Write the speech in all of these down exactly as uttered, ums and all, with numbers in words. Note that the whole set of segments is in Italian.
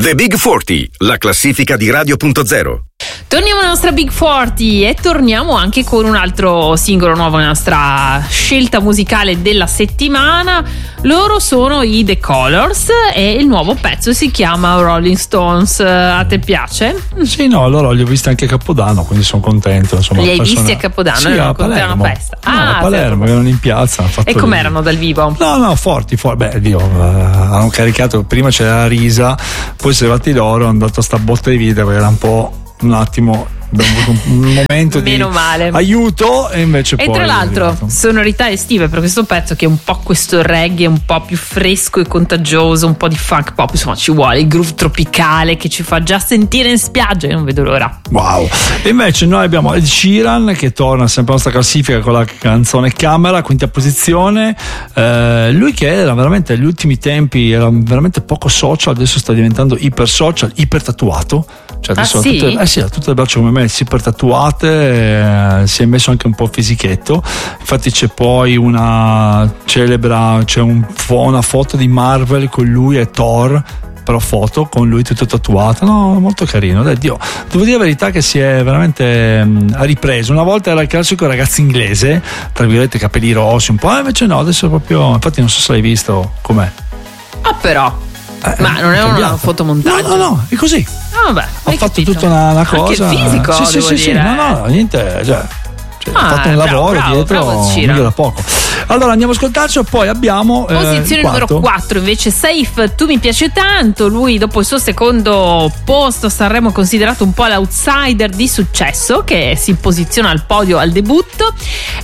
The Big quaranta, la classifica di Radio punto zero. Torniamo alla nostra Big quaranta e torniamo anche con un altro singolo nuovo, la nostra scelta musicale della settimana. Loro sono i The Colors e il nuovo pezzo si chiama Rolling Stones. A te piace? Sì, no, allora li ho visti anche a Capodanno, quindi sono contento. Insomma, li hai persona... visti a Capodanno? Sì, a Palermo. Festa. No, ah, a Palermo, che erano in piazza. Hanno fatto e com'erano lì dal vivo? No, no, forti, forti. Beh, Dio, uh, hanno caricato. Prima c'era la risa, poi si è levati loro, hanno dato sta botta di vita perché era un po'. Un attimo, abbiamo avuto un momento Meno di male. aiuto e invece e poi. E tra l'altro, sonorità estive per questo pezzo che è un po' questo reggae, un po' più fresco e contagioso, un po' di funk pop, insomma ci vuole il groove tropicale che ci fa già sentire in spiaggia. Io non vedo l'ora. Wow. E invece noi abbiamo Ed Sheeran che torna sempre alla nostra classifica con la canzone Camera, quinta posizione. Eh, lui che era veramente agli ultimi tempi era veramente poco social, adesso sta diventando iper social, iper tatuato. Cioè adesso ah, ha sì? tutte, eh sì, ha tutte le braccia come me, super tatuate, eh, si è messo anche un po' fisichetto. Infatti c'è poi una celebra, c'è un, una foto di Marvel con lui e Thor, però foto con lui tutto tatuato, no, molto carino. Dai, Dio, devo dire la verità che si è veramente mh, ha ripreso. Una volta era il classico ragazzo inglese, tra virgolette capelli rossi un po', eh, invece no, adesso è proprio, infatti non so se l'hai visto com'è. Ah però Eh, ma non è una fotomontaggio? No, no, no, è così. Ah, vabbè, ho fatto capito. tutta una, una cosa. Anche il fisico, sì, sì, devo sì, dire. sì, no, no, niente, cioè, cioè Ah, ho fatto un bravo, lavoro bravo, dietro, bravo, mica da poco. Allora andiamo a ascoltarci e poi abbiamo posizione eh, numero quattro invece Safe, Tu mi piace tanto. Lui dopo il suo secondo posto a Sanremo è considerato un po' l'outsider di successo, che si posiziona al podio al debutto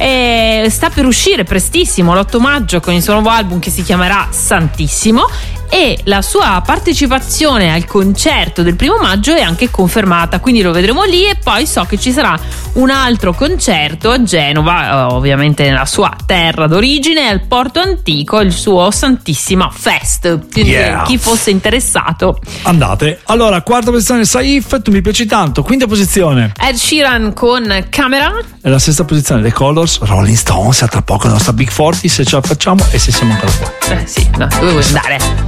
e sta per uscire prestissimo l'otto maggio con il suo nuovo album che si chiamerà Santissimo, e la sua partecipazione al concerto del primo maggio è anche confermata, quindi lo vedremo lì. E poi so che ci sarà un altro concerto a Genova, ovviamente nella sua terra d'origine, al Porto Antico, il suo Santissima Fest, quindi Yeah. chi fosse interessato andate. Allora, quarta posizione Saif, Tu mi piaci tanto. Quinta posizione Ed Sheeran con Camera. e la sesta posizione The Colors, Rolling Stones. A tra poco la nostra Big quaranta, se ce la facciamo e se siamo ancora qua. Eh sì, no, dove vuoi andare?